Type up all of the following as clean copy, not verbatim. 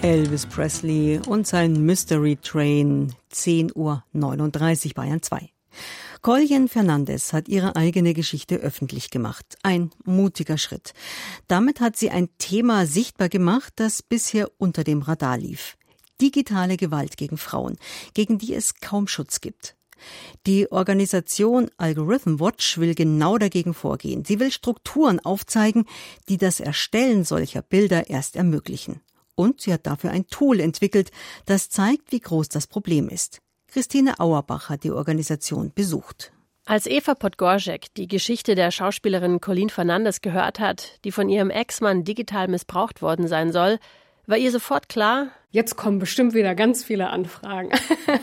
Elvis Presley und sein Mystery Train, 10:39 Uhr, Bayern 2. Colleen Fernandez hat ihre eigene Geschichte öffentlich gemacht. Ein mutiger Schritt. Damit hat sie ein Thema sichtbar gemacht, das bisher unter dem Radar lief. Digitale Gewalt gegen Frauen, gegen die es kaum Schutz gibt. Die Organisation Algorithm Watch will genau dagegen vorgehen. Sie will Strukturen aufzeigen, die das Erstellen solcher Bilder erst ermöglichen. Und sie hat dafür ein Tool entwickelt, das zeigt, wie groß das Problem ist. Christine Auerbach hat die Organisation besucht. Als Eva Podgorszek die Geschichte der Schauspielerin Colleen Fernandez gehört hat, die von ihrem Ex-Mann digital missbraucht worden sein soll, war ihr sofort klar, jetzt kommen bestimmt wieder ganz viele Anfragen.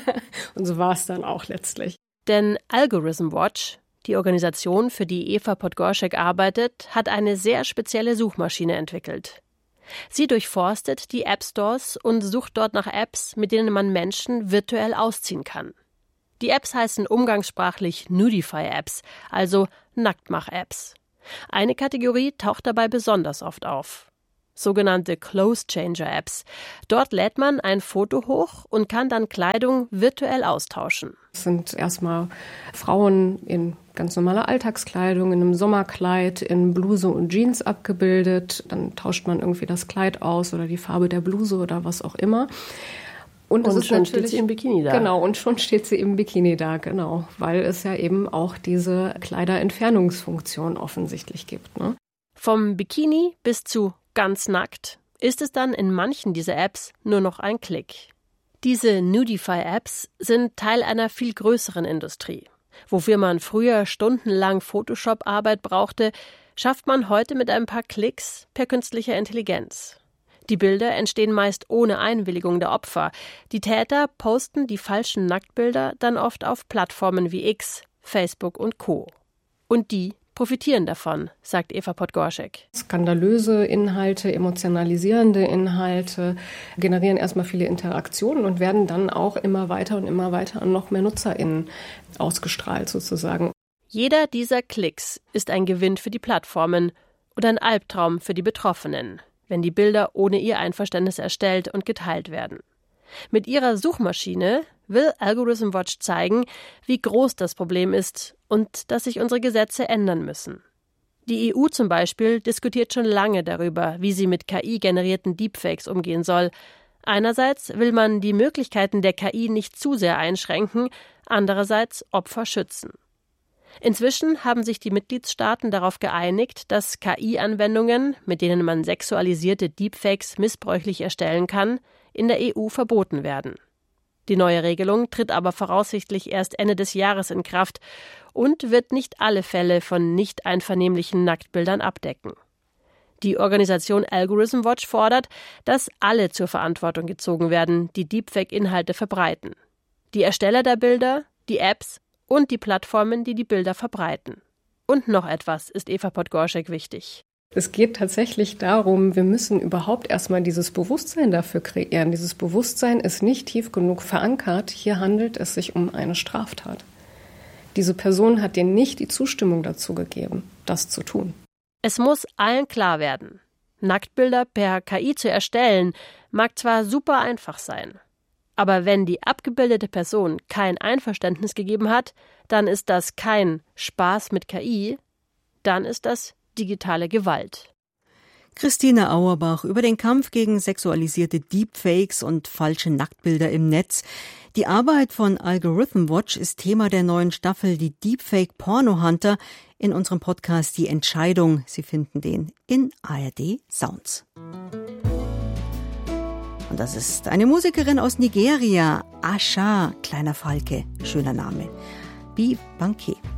Und so war es dann auch letztlich. Denn Algorithm Watch, die Organisation, für die Eva Podgorszek arbeitet, hat eine sehr spezielle Suchmaschine entwickelt. Sie durchforstet die App-Stores und sucht dort nach Apps, mit denen man Menschen virtuell ausziehen kann. Die Apps heißen umgangssprachlich Nudify-Apps, also Nacktmach-Apps. Eine Kategorie taucht dabei besonders oft auf. Sogenannte Clothes-Changer-Apps. Dort lädt man ein Foto hoch und kann dann Kleidung virtuell austauschen. Es sind erstmal Frauen in ganz normaler Alltagskleidung, in einem Sommerkleid, in Bluse und Jeans abgebildet. Dann tauscht man irgendwie das Kleid aus oder die Farbe der Bluse oder was auch immer. Und schon steht sie im Bikini da. Genau, und schon steht sie im Bikini da, genau. Weil es ja eben auch diese Kleiderentfernungsfunktion offensichtlich gibt, ne? Vom Bikini bis zu ganz nackt ist es dann in manchen dieser Apps nur noch ein Klick. Diese Nudify-Apps sind Teil einer viel größeren Industrie. Wofür man früher stundenlang Photoshop-Arbeit brauchte, schafft man heute mit ein paar Klicks per künstlicher Intelligenz. Die Bilder entstehen meist ohne Einwilligung der Opfer. Die Täter posten die falschen Nacktbilder dann oft auf Plattformen wie X, Facebook und Co. Und die profitieren davon, sagt Eva Podgorszek. Skandalöse Inhalte, emotionalisierende Inhalte generieren erstmal viele Interaktionen und werden dann auch immer weiter an noch mehr NutzerInnen ausgestrahlt sozusagen. Jeder dieser Klicks ist ein Gewinn für die Plattformen oder ein Albtraum für die Betroffenen, wenn die Bilder ohne ihr Einverständnis erstellt und geteilt werden. Mit ihrer Suchmaschine will Algorithm Watch zeigen, wie groß das Problem ist und dass sich unsere Gesetze ändern müssen. Die EU zum Beispiel diskutiert schon lange darüber, wie sie mit KI-generierten Deepfakes umgehen soll. Einerseits will man die Möglichkeiten der KI nicht zu sehr einschränken, andererseits Opfer schützen. Inzwischen haben sich die Mitgliedstaaten darauf geeinigt, dass KI-Anwendungen, mit denen man sexualisierte Deepfakes missbräuchlich erstellen kann, in der EU verboten werden. Die neue Regelung tritt aber voraussichtlich erst Ende des Jahres in Kraft und wird nicht alle Fälle von nicht einvernehmlichen Nacktbildern abdecken. Die Organisation Algorithm Watch fordert, dass alle zur Verantwortung gezogen werden, die Deepfake-Inhalte verbreiten. Die Ersteller der Bilder, die Apps und die Plattformen, die die Bilder verbreiten. Und noch etwas ist Eva Podgorszek wichtig. Es geht tatsächlich darum, wir müssen überhaupt erstmal dieses Bewusstsein dafür kreieren. Dieses Bewusstsein ist nicht tief genug verankert. Hier handelt es sich um eine Straftat. Diese Person hat dir nicht die Zustimmung dazu gegeben, das zu tun. Es muss allen klar werden. Nacktbilder per KI zu erstellen, mag zwar super einfach sein. Aber wenn die abgebildete Person kein Einverständnis gegeben hat, dann ist das kein Spaß mit KI, dann ist das digitale Gewalt. Christine Auerbach über den Kampf gegen sexualisierte Deepfakes und falsche Nacktbilder im Netz. Die Arbeit von Algorithm Watch ist Thema der neuen Staffel Die Deepfake Porno Hunter in unserem Podcast Die Entscheidung. Sie finden den in ARD Sounds. Und das ist eine Musikerin aus Nigeria, Asha, kleiner Falke, schöner Name, wie Banke.